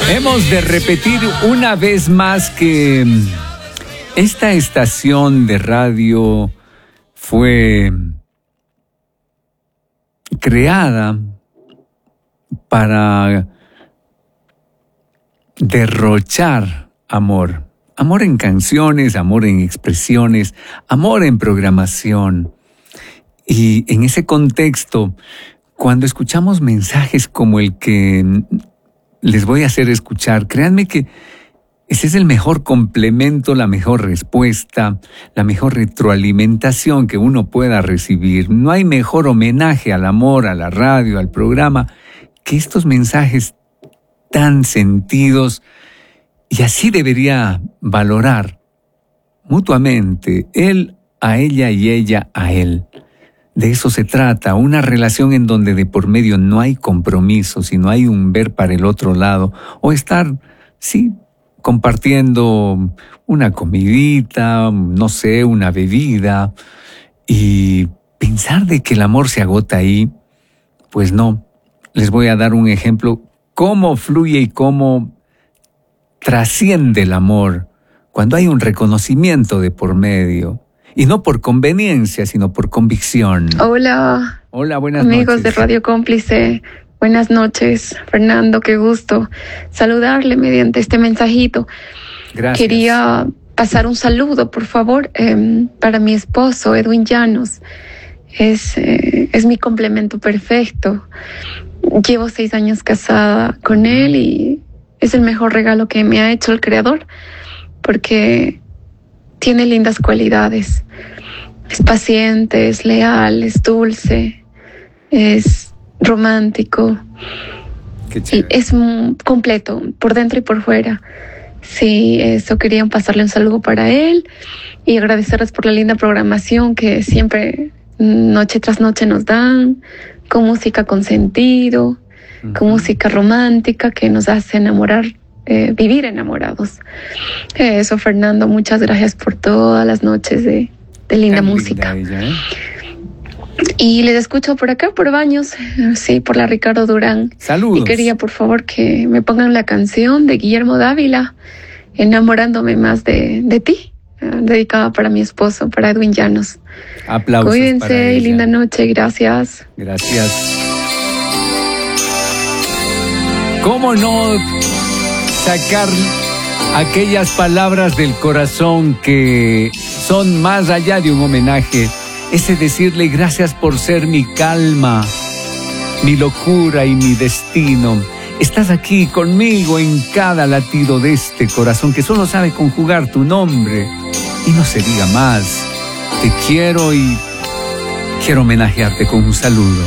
Hemos de repetir una vez más que esta estación de radio fue creada para derrochar amor. Amor en canciones, amor en expresiones, amor en programación. Y en ese contexto, cuando escuchamos mensajes como el que les voy a hacer escuchar, créanme que ese es el mejor complemento, la mejor respuesta, la mejor retroalimentación que uno pueda recibir. No hay mejor homenaje al amor, a la radio, al programa, que estos mensajes tan sentidos. Y así debería valorar mutuamente, él a ella y ella a él. De eso se trata, una relación en donde de por medio no hay compromiso, sino hay un ver para el otro lado, o estar, sí, compartiendo una comidita, no sé, una bebida, y pensar de que el amor se agota ahí, pues no. Les voy a dar un ejemplo, cómo fluye y cómo trasciende el amor cuando hay un reconocimiento de por medio. Y no por conveniencia, sino por convicción. Hola. Hola, buenas noches. Amigos de Radio Cómplice, buenas noches. Fernando, qué gusto saludarle mediante este mensajito. Gracias. Quería pasar un saludo, por favor, para mi esposo, Edwin Llanos. Es mi complemento perfecto. Llevo 6 años casada con él y es el mejor regalo que me ha hecho el Creador, porque tiene lindas cualidades. Es paciente, es leal, es dulce, es romántico. Qué chévere. Y es completo, por dentro y por fuera. Sí, eso quería pasarle un saludo para él y agradecerles por la linda programación que siempre, noche tras noche, nos dan, con música con sentido, con música romántica que nos hace enamorar. Vivir enamorados. Eso, Fernando, muchas gracias por todas las noches de linda música. Linda ella, ¿eh? Y les escucho por acá, por Baños, sí, por la Ricardo Durán. Saludos. Y quería, por favor, que me pongan la canción de Guillermo Dávila, Enamorándome más de ti, dedicada para mi esposo, para Edwin Llanos. Aplausos. Cuídense para ella. Y linda noche, gracias. Gracias. ¿Cómo no sacar aquellas palabras del corazón que son más allá de un homenaje? Ese decirle gracias por ser mi calma, mi locura y mi destino. Estás aquí conmigo en cada latido de este corazón que solo sabe conjugar tu nombre. Y no se diga más. Te quiero y quiero homenajearte con un saludo.